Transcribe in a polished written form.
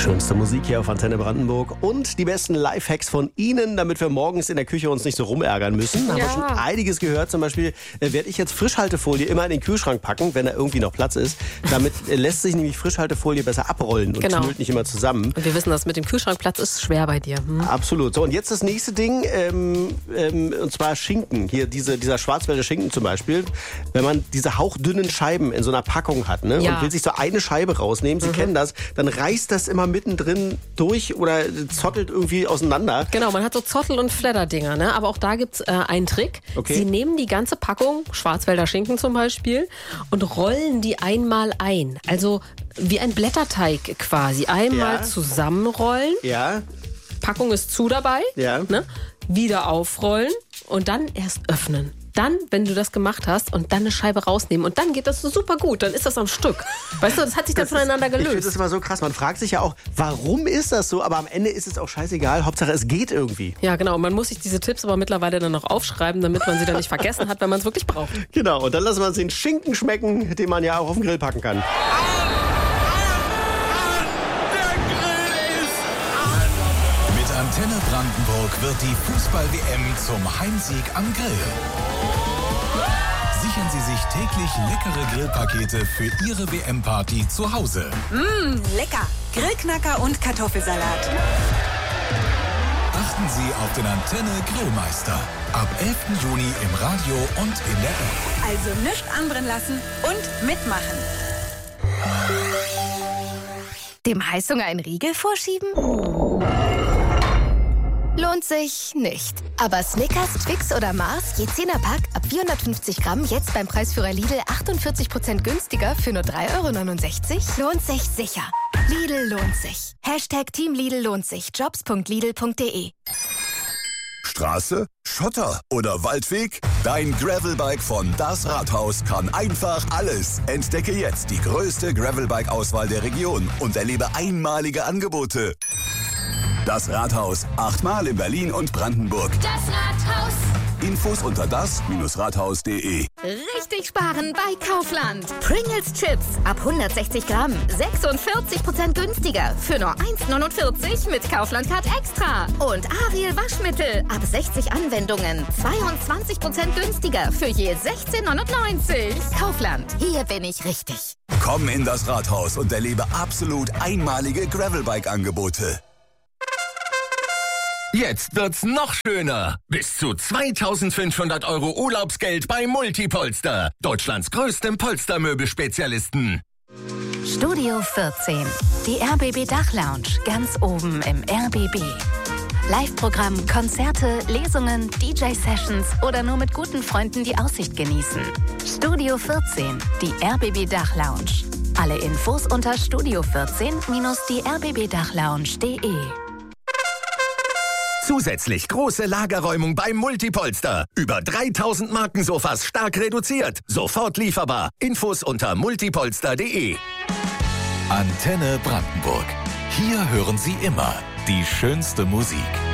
schönste Musik hier auf Antenne Brandenburg und die besten Lifehacks von Ihnen, damit wir morgens in der Küche uns nicht so rumärgern müssen. Da haben wir schon einiges gehört. Zum Beispiel werde ich jetzt Frischhaltefolie immer in den Kühlschrank packen, wenn da irgendwie noch Platz ist. Damit lässt sich nämlich Frischhaltefolie besser abrollen und knüllt nicht immer zusammen. Und wir wissen, dass mit dem Kühlschrankplatz ist schwer bei dir. Absolut. So, und jetzt das nächste Ding, und zwar Schinken. Hier dieser Schwarzwälder Schinken zum Beispiel. Wenn man diese hauchdünnen Scheiben in so einer Packung hat, ne, und will sich so eine Scheibe rausnehmen, Sie kennen das, dann reißt das immer mittendrin durch oder zottelt irgendwie auseinander. Genau, man hat so Zottel- und Fledderdinger, ne? Aber auch da gibt's einen Trick. Okay. Sie nehmen die ganze Packung, Schwarzwälder Schinken zum Beispiel, und rollen die einmal ein. Also wie ein Blätterteig quasi. Einmal zusammenrollen. Ja. Packung ist zu dabei. Ja. Ne? Wieder aufrollen und dann erst öffnen. Dann, wenn du das gemacht hast, und dann eine Scheibe rausnehmen. Und dann geht das so super gut. Dann ist das am Stück. Weißt du, das hat sich dann voneinander gelöst. Ich finde das immer so krass. Man fragt sich ja auch, warum ist das so? Aber am Ende ist es auch scheißegal. Hauptsache, es geht irgendwie. Ja, genau. Man muss sich diese Tipps aber mittlerweile dann noch aufschreiben, damit man sie dann nicht vergessen hat, wenn man es wirklich braucht. Genau. Und dann lassen wir uns den Schinken schmecken, den man ja auch auf den Grill packen kann. Antenne Brandenburg wird die Fußball-WM zum Heimsieg am Grill. Sichern Sie sich täglich leckere Grillpakete für Ihre WM-Party zu Hause. Lecker. Grillknacker und Kartoffelsalat. Achten Sie auf den Antenne Grillmeister. Ab 11. Juni im Radio und in der App. Also nichts anbrennen lassen und mitmachen. Dem Heißhunger einen Riegel vorschieben? Lohnt sich nicht. Aber Snickers, Twix oder Mars, je 10er Pack, ab 450 Gramm, jetzt beim Preisführer Lidl 48% günstiger für nur 3,69 €? Lohnt sich sicher. Lidl lohnt sich. Hashtag Team Lidl lohnt sich. Jobs.lidl.de. Straße, Schotter oder Waldweg? Dein Gravelbike von Das Rathaus kann einfach alles. Entdecke jetzt die größte Gravelbike-Auswahl der Region und erlebe einmalige Angebote. Das Rathaus, 8-mal in Berlin und Brandenburg. Das Rathaus. Infos unter das-rathaus.de. Richtig sparen bei Kaufland. Pringles Chips ab 160 Gramm. 46% günstiger für nur 1,49 mit Kaufland Card Extra. Und Ariel Waschmittel ab 60 Anwendungen. 22% günstiger für je 16,99. Kaufland, hier bin ich richtig. Komm in das Rathaus und erlebe absolut einmalige Gravelbike-Angebote. Jetzt wird's noch schöner. Bis zu 2.500 € Urlaubsgeld bei Multipolster. Deutschlands größtem Polstermöbelspezialisten. Studio 14. Die RBB Dachlounge. Ganz oben im RBB. Live-Programm, Konzerte, Lesungen, DJ-Sessions oder nur mit guten Freunden die Aussicht genießen. Studio 14. Die RBB Dachlounge. Alle Infos unter studio14-die-rbbdachlounge.de. Zusätzlich große Lagerräumung beim Multipolster. Über 3.000 Markensofas stark reduziert. Sofort lieferbar. Infos unter multipolster.de. Antenne Brandenburg. Hier hören Sie immer die schönste Musik.